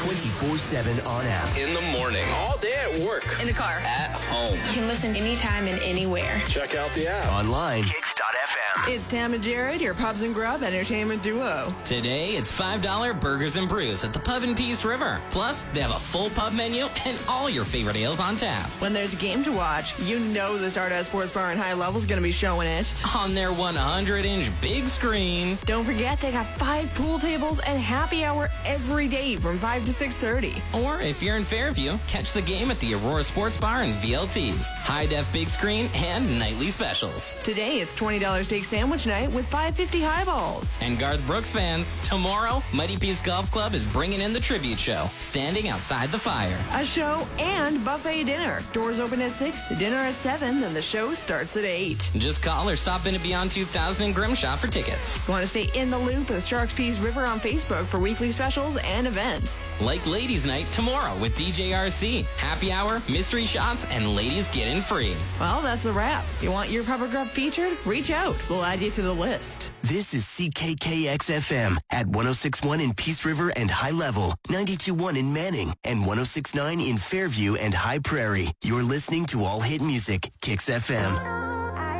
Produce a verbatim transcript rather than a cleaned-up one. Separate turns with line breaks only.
twenty-four seven on app.
In the morning. All day at work.
In the car.
At home.
You can listen anytime and anywhere.
Check out the app.
Online. Kicks dot F M.
It's Tam and Jared, your Pubs and Grub entertainment duo.
Today, it's five dollar burgers and brews at the Pub in Peace River. Plus, they have a full pub menu and all your favorite ales on tap.
When there's a game to watch, you know the Stardust Sports Bar and High Level is going to be showing it.
On their one hundred inch big screen.
Don't forget, they got five pool tables and happy hour every day from five to six thirty.
Or if you're in Fairview, catch the game at the Aurora Sports Bar and V L Ts. High-def big screen and nightly specials.
Today, it's twenty dollars steak sandwich night with five fifty highballs.
And Garth Brooks fans, tomorrow, Mighty Peace Golf Club is bringing in the tribute show, Standing Outside the Fire.
A show and buffet dinner. Doors open at six, dinner at seven, and the show starts at eight.
Just call or stop in at Beyond two thousand in Grimshaw for tickets.
Want to stay in the loop with Sharks Peace River on Facebook for weekly specials and events.
Like Ladies Night tomorrow with D J R C. Happy hour, mystery shots, and ladies get in free.
Well, that's a wrap. You want your Pub or Grub featured? Reach out. We'll add you to the list.
This is C K K X F M at one oh six point one in Peace River and High Level, ninety-two point one in Manning, and one oh six point nine in Fairview and High Prairie. You're listening to All Hit Music, Kicks F M.